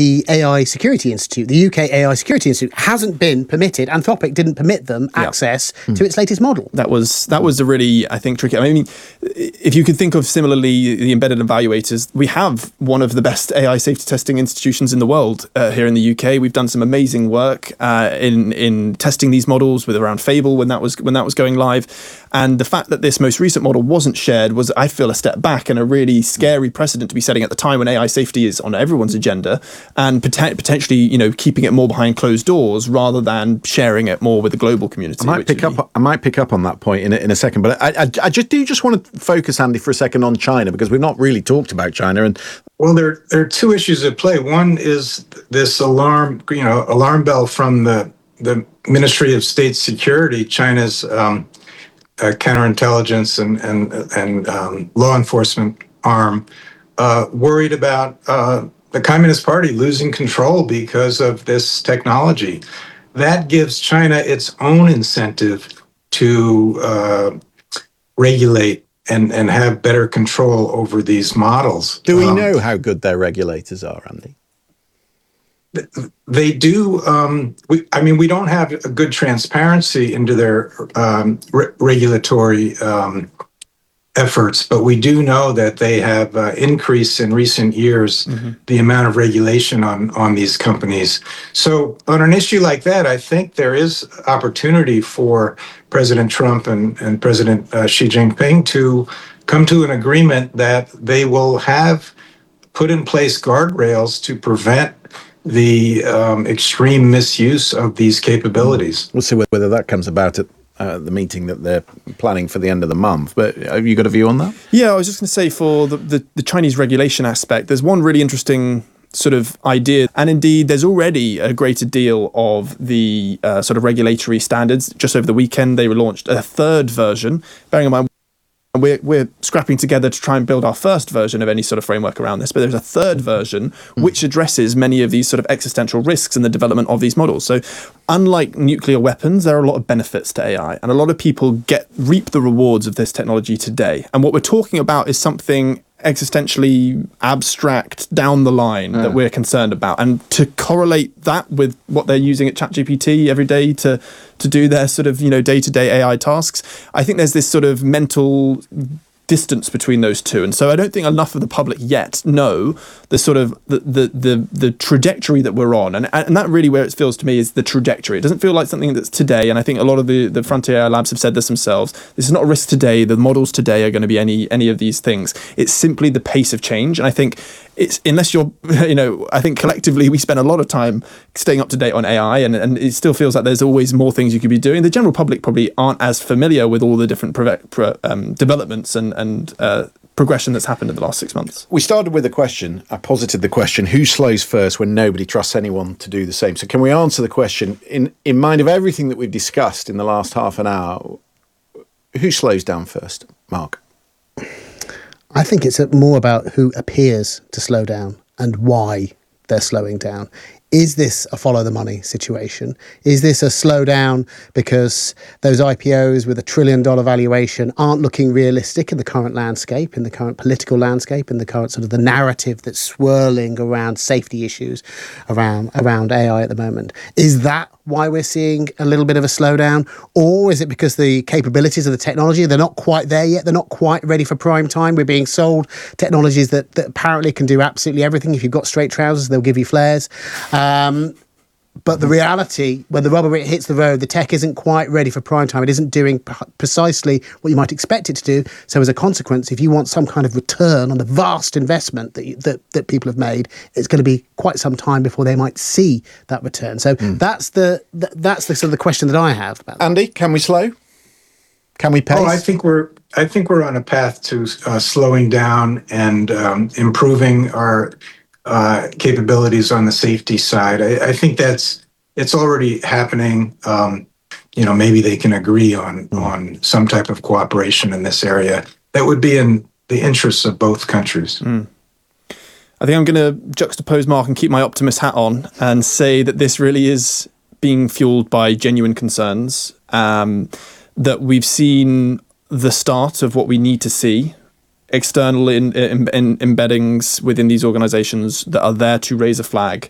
the AI Security Institute, the UK AI Security Institute, hasn't been permitted. Anthropic didn't permit them access to its latest model. That was a really, I think, tricky. I mean, if you could think of similarly the embedded evaluators, we have one of the best AI safety testing institutions in the world here in the UK. We've done some amazing work in testing these models with around Fable when that was going live, and the fact that this most recent model wasn't shared was, I feel, a step back and a really scary precedent to be setting at the time when AI safety is on everyone's agenda, and potentially, you know, keeping it more behind closed doors rather than sharing it more with the global community. I might pick up on that point in a second, but I just want to focus, Andy, for a second on China, because we've not really talked about China. And well, there are two issues at play. One is this alarm bell from the Ministry of State Security, China's counterintelligence and law enforcement arm, worried about the Communist Party losing control because of this technology. That gives China its own incentive to regulate and have better control over these models. Do we know how good their regulators are, Andy? They do. We don't have a good transparency into their regulatory efforts, but we do know that they have increased in recent years the amount of regulation on these companies. So on an issue like that, I think there is opportunity for President Trump and President Xi Jinping to come to an agreement that they will have put in place guardrails to prevent the extreme misuse of these capabilities. We'll see whether that comes about at the meeting that they're planning for the end of the month. But have you got a view on that? Yeah, I was just going to say, for the Chinese regulation aspect, there's one really interesting sort of idea, and indeed there's already a greater deal of the sort of regulatory standards. Just over the weekend they launched a third version, bearing in mind we're scrapping together to try and build our first version of any sort of framework around this, but there's a third version which addresses many of these sort of existential risks in the development of these models. So unlike nuclear weapons, there are a lot of benefits to AI, and a lot of people reap the rewards of this technology today. And what we're talking about is something existentially abstract down the line that we're concerned about, and to correlate that with what they're using at ChatGPT every day to do their sort of, you know, day-to-day AI tasks, I think there's this sort of mental distance between those two. And so I don't think enough of the public yet know the sort of the trajectory that we're on. And that really, where it feels to me, is the trajectory. It doesn't feel like something that's today. And I think a lot of the Frontier AI labs have said this themselves. This is not a risk today. The models today are going to be any of these things. It's simply the pace of change. And I think it's, unless you're, you know, I think collectively we spend a lot of time staying up to date on AI, and it still feels like there's always more things you could be doing. The general public probably aren't as familiar with all the different developments and progression that's happened in the last 6 months. We started with a question. I posited the question, who slows first when nobody trusts anyone to do the same? So can we answer the question in mind of everything that we've discussed in the last half an hour? Who slows down first? Mark? I think it's more about who appears to slow down and why they're slowing down. Is this a follow the money situation? Is this a slowdown because those IPOs with $1 trillion valuation aren't looking realistic in the current landscape, in the current political landscape, in the current sort of the narrative that's swirling around safety issues around AI at the moment? Is that why we're seeing a little bit of a slowdown? Or is it because the capabilities of the technology, they're not quite there yet, they're not quite ready for prime time? We're being sold technologies that apparently can do absolutely everything. If you've got straight trousers, they'll give you flares. But the reality, when the rubber hits the road, the tech isn't quite ready for prime time. It isn't doing precisely what you might expect it to do. So as a consequence, if you want some kind of return on the vast investment that people have made, it's going to be quite some time before they might see that return. So that's the sort of the question that I have about that. Andy, can we slow? Can we pace? Oh, I think we're on a path to slowing down and improving our capabilities on the safety side. I think it's already happening. Maybe they can agree on some type of cooperation in this area that would be in the interests of both countries. I think I'm going to juxtapose Mark and keep my optimist hat on and say that this really is being fueled by genuine concerns, that we've seen the start of what we need to see. External embeddings within these organizations that are there to raise a flag